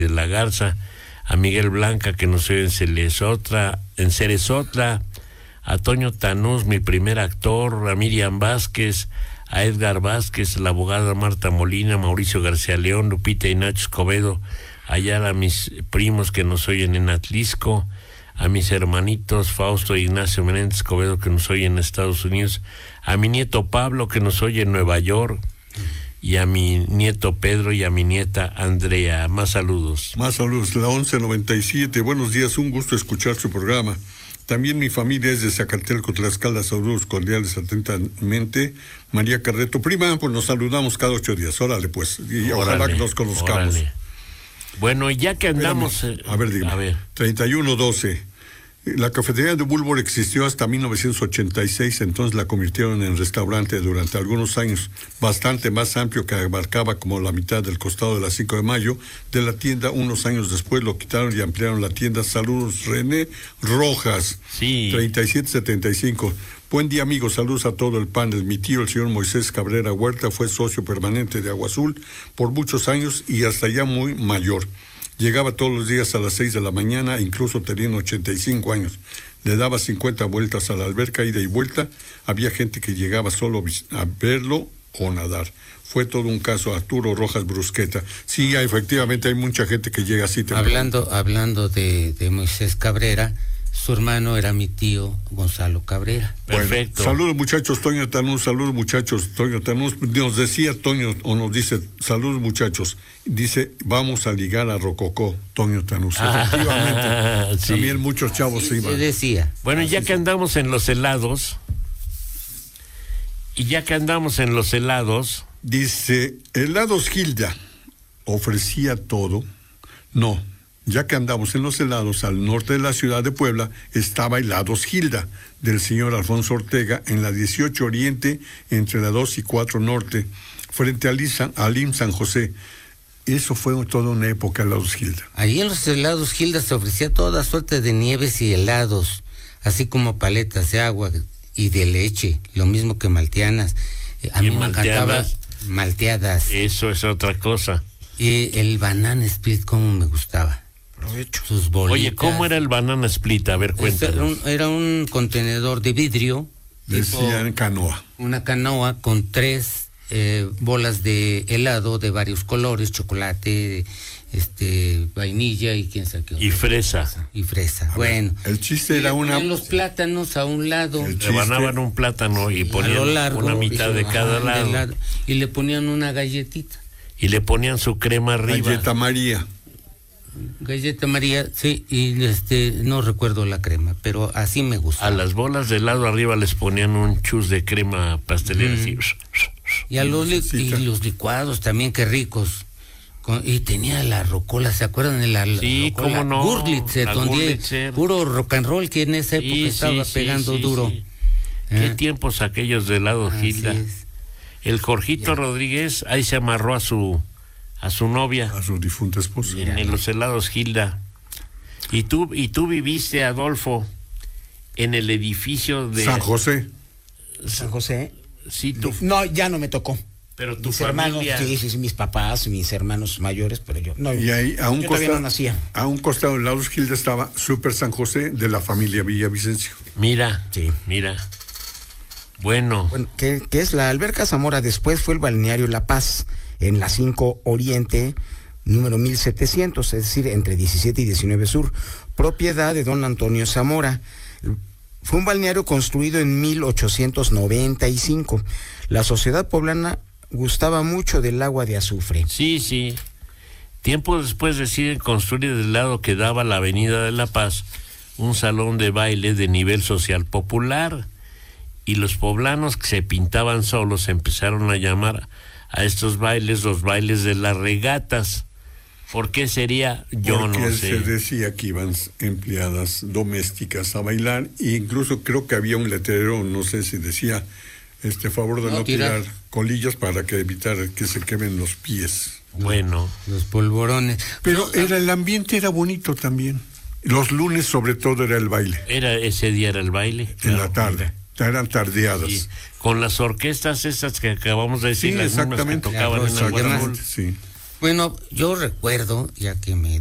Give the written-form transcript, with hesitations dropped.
de la Garza, a Miguel Blanca, que nos oye en Cerezotla, a Toño Tanús, mi primer actor, a Miriam Vázquez, a Edgar Vázquez, la abogada Marta Molina, Mauricio García León, Lupita y Nacho Escobedo, allá a mis primos que nos oyen en Atlisco, a mis hermanitos Fausto e Ignacio Menéndez Escobedo que nos oyen en Estados Unidos, a mi nieto Pablo que nos oye en Nueva York, y a mi nieto Pedro y a mi nieta Andrea. Más saludos. Más saludos, la 1197. Buenos días, un gusto escuchar su programa. También mi familia es de Zacatelco, Tlaxcala. Saludos cordiales atentamente. María Carreto. Prima, pues nos saludamos cada 8 días. Órale, pues. Y ojalá que nos conozcamos. Órale. Bueno, ya que andamos... A ver, dígame. A ver. 3112. La cafetería de Bulbor existió hasta 1986, entonces la convirtieron en restaurante durante algunos años, bastante más amplio, que abarcaba como la mitad del costado de la 5 de Mayo de la tienda. Unos años después lo quitaron y ampliaron la tienda. Saludos, René Rojas, sí. 3775. Buen día, amigos, saludos a todo el panel. Mi tío, el señor Moisés Cabrera Huerta, fue socio permanente de Agua Azul por muchos años y hasta ya muy mayor. Llegaba todos los días a las 6 de la mañana, incluso teniendo 85 años. Le daba 50 vueltas a la alberca, ida y vuelta. Había gente que llegaba solo a verlo o nadar. Fue todo un caso. Arturo Rojas Brusqueta. Sí, efectivamente hay mucha gente que llega así. Hablando de Moisés Cabrera, su hermano era mi tío Gonzalo Cabrera. Perfecto. Bueno, saludos muchachos, Toño Tanús, saludos muchachos, Toño Tanús. Nos decía Toño, o nos dice, saludos muchachos, dice, vamos a ligar a Rococó, Toño Tanús. Efectivamente, sí. También muchos chavos se iban. Se decía. Bueno, ya que andamos en los helados, Dice, Helados Gilda ofrecía todo. No, ya que andamos en los helados al norte de la ciudad de Puebla, estaba Helados Gilda, del señor Alfonso Ortega, en la 18 Oriente, entre la 2 y 4 Norte, frente al IMSS San José. Eso fue toda una época, Helados Gilda. Ahí en los Helados Gilda se ofrecía toda suerte de nieves y helados, así como paletas de agua y de leche, lo mismo que malteanas. A mí me encantaba malteadas. Eso es otra cosa. Y el banana split, cómo me gustaba. Sus bolitas. Oye, ¿cómo era el banana split? A ver, cuéntanos. Era un contenedor de vidrio. Decían canoa. Una canoa con 3 bolas de helado de varios colores, chocolate, vainilla y quién sabe qué. Y fresa. Y fresa. Bueno. El chiste era los plátanos a un lado. Rebanaban un plátano y ponían una mitad de cada lado. Y le ponían una galletita. Y le ponían su crema arriba. Galleta María, sí, y no recuerdo la crema, pero así me gusta. A las bolas de helado arriba les ponían un chus de crema pastelera. Así. Y a los licuados también, qué ricos. Y tenía la rocola, ¿se acuerdan de la sí, rocola? Cómo no. Gurlitzer, puro rock and roll que en esa época estaba pegando duro. Sí. Qué tiempos aquellos de helado Gilda. El Jorgito Rodríguez ahí se amarró a su novia, a su difunta esposa, en los helados Gilda. Y tú viviste, Adolfo, en el edificio de San José. San José. Sí, tú. No, ya no me tocó. Pero tu mis familia. Hermanos, sí, mis papás, mis hermanos mayores, pero yo no. Y ahí a un costado, no nacía. A un costado de Helados Gilda estaba Super San José de la familia Villavicencio. Mira, sí. Mira. Bueno, que es la Alberca Zamora. Después fue el balneario La Paz, en la 5 Oriente, número 1700, es decir, entre 17 y 19 Sur, propiedad de don Antonio Zamora. Fue un balneario construido en 1895. La sociedad poblana gustaba mucho del agua de azufre. Sí. Tiempo después deciden construir del lado que daba la Avenida de La Paz un salón de baile de nivel social popular. Y los poblanos que se pintaban solos empezaron a llamar a estos bailes los bailes de las regatas. ¿Por qué sería? Yo no sé. Porque se decía que iban empleadas domésticas a bailar, e incluso creo que había un letrero, no sé si decía, favor de no tirar colillas para que evitar que se quemen los pies. Bueno. Los polvorones. Pero el ambiente era bonito también. Los lunes sobre todo era el baile. Ese día era el baile. En la tarde. Eran tardeadas. Sí, con las orquestas esas que acabamos de decir, sí, las mismas que tocaban en Agua Azul. Sí. Bueno, yo recuerdo, ya que me